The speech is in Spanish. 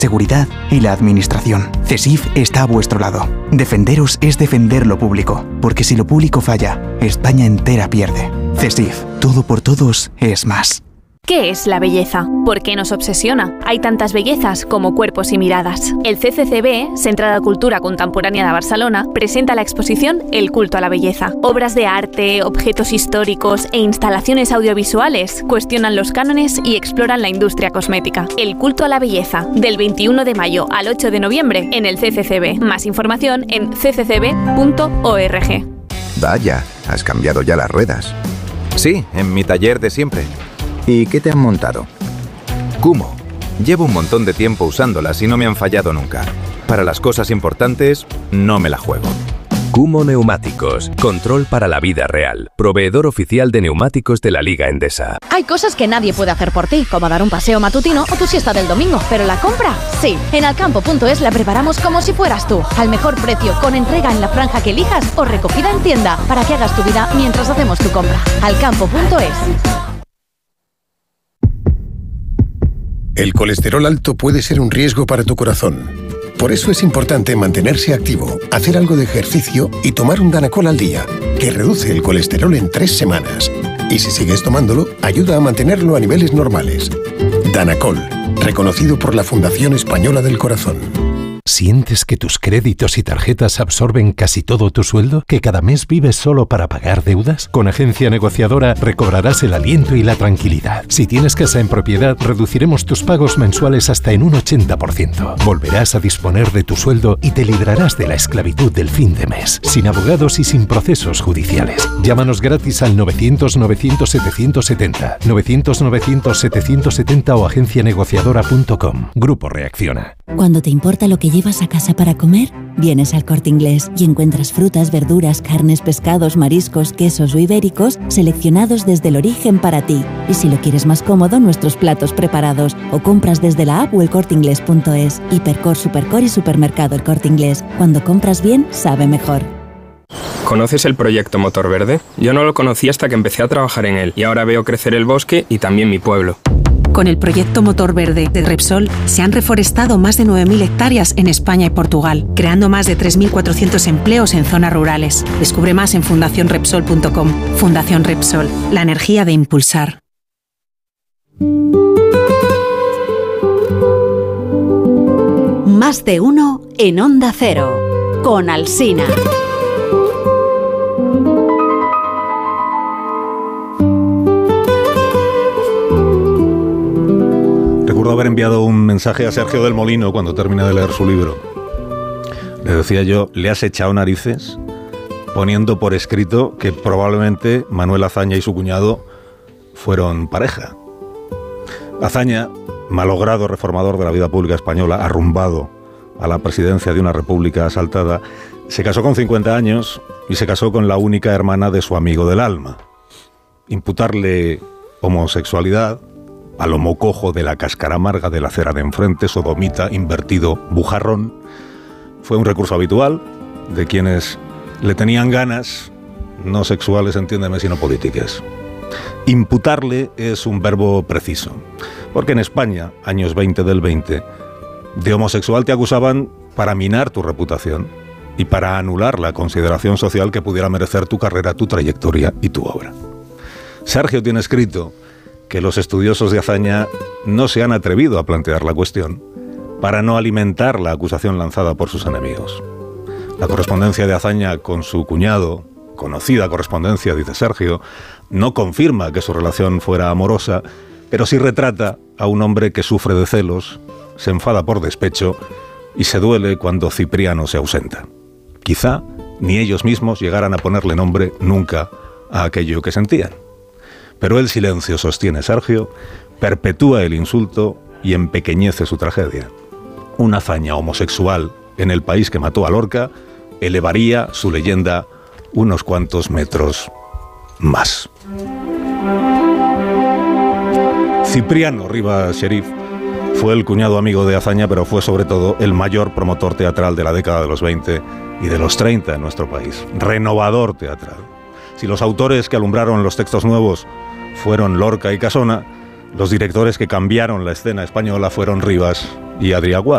seguridad y la administración. CESIF está a vuestro lado. Defenderos es defender lo público, porque si lo público falla, España entera pierde. CESIF, todo por todos es más. ¿Qué es la belleza? ¿Por qué nos obsesiona? Hay tantas bellezas como cuerpos y miradas. El CCCB, Centre de Cultura Contemporánea de Barcelona, presenta la exposición El culto a la belleza. Obras de arte, objetos históricos e instalaciones audiovisuales cuestionan los cánones y exploran la industria cosmética. El culto a la belleza, del 21 de mayo al 8 de noviembre en el CCCB. Más información en cccb.org. Vaya, has cambiado ya las ruedas. Sí, en mi taller de siempre. ¿Y qué te han montado? Kumho. Llevo un montón de tiempo usándolas y no me han fallado nunca. Para las cosas importantes, no me la juego. Kumho Neumáticos. Control para la vida real. Proveedor oficial de neumáticos de la Liga Endesa. Hay cosas que nadie puede hacer por ti, como dar un paseo matutino o tu siesta del domingo. Pero la compra, sí. En Alcampo.es la preparamos como si fueras tú. Al mejor precio, con entrega en la franja que elijas o recogida en tienda, para que hagas tu vida mientras hacemos tu compra. Alcampo.es. El colesterol alto puede ser un riesgo para tu corazón. Por eso es importante mantenerse activo, hacer algo de ejercicio y tomar un Danacol al día, que reduce el colesterol en 3 semanas. Y si sigues tomándolo, ayuda a mantenerlo a niveles normales. Danacol, reconocido por la Fundación Española del Corazón. ¿Sientes que tus créditos y tarjetas absorben casi todo tu sueldo? ¿Que cada mes vives solo para pagar deudas? Con Agencia Negociadora recobrarás el aliento y la tranquilidad. Si tienes casa en propiedad, reduciremos tus pagos mensuales hasta en un 80%. Volverás a disponer de tu sueldo y te librarás de la esclavitud del fin de mes, sin abogados y sin procesos judiciales. Llámanos gratis al 900-900-770, 900-900-770 o agencianegociadora.com. Grupo Reacciona. Cuando te importa lo que llevas a casa para comer, vienes al Corte Inglés y encuentras frutas, verduras, carnes, pescados, mariscos, quesos o ibéricos seleccionados desde el origen para ti. Y si lo quieres más cómodo, nuestros platos preparados, o compras desde la app o elcorteinglés.es. Hipercor, Supercor y Supermercado El Corte Inglés. Cuando compras bien, sabe mejor. ¿Conoces el proyecto Motor Verde? Yo no lo conocí hasta que empecé a trabajar en él y ahora veo crecer el bosque y también mi pueblo. Con el proyecto Motor Verde de Repsol se han reforestado más de 9.000 hectáreas en España y Portugal, creando más de 3.400 empleos en zonas rurales. Descubre más en fundacionrepsol.com. Fundación Repsol, la energía de impulsar. Más de uno en Onda Cero, con Alsina. Recuerdo haber enviado un mensaje a Sergio del Molino cuando terminé de leer su libro. Le decía yo, le has echado narices poniendo por escrito que probablemente Manuel Azaña y su cuñado fueron pareja. Azaña, malogrado reformador de la vida pública española, arrumbado a la presidencia de una república asaltada, se casó con 50 años y se casó con la única hermana de su amigo del alma. Imputarle homosexualidad, a lo mocojo de la cáscara amarga de la acera de enfrente, sodomita, invertido, bujarrón, fue un recurso habitual de quienes le tenían ganas, no sexuales, entiéndeme, sino políticas. Imputarle es un verbo preciso, porque en España, años 20 del 20, de homosexual te acusaban para minar tu reputación y para anular la consideración social que pudiera merecer tu carrera, tu trayectoria y tu obra. Sergio tiene escrito que los estudiosos de Azaña no se han atrevido a plantear la cuestión para no alimentar la acusación lanzada por sus enemigos. La correspondencia de Azaña con su cuñado, conocida correspondencia, dice Sergio, no confirma que su relación fuera amorosa, pero sí retrata a un hombre que sufre de celos, se enfada por despecho y se duele cuando Cipriano se ausenta. Quizá ni ellos mismos llegaran a ponerle nombre nunca a aquello que sentían. Pero el silencio, sostiene Sergio, perpetúa el insulto y empequeñece su tragedia. Una hazaña homosexual en el país que mató a Lorca elevaría su leyenda unos cuantos metros más. Cipriano Rivas Cherif fue el cuñado amigo de Azaña, pero fue sobre todo el mayor promotor teatral de la década de los 20 y de los 30 en nuestro país. Renovador teatral. Si los autores que alumbraron los textos nuevos fueron Lorca y Casona, los directores que cambiaron la escena española fueron Rivas y Adrià Gual.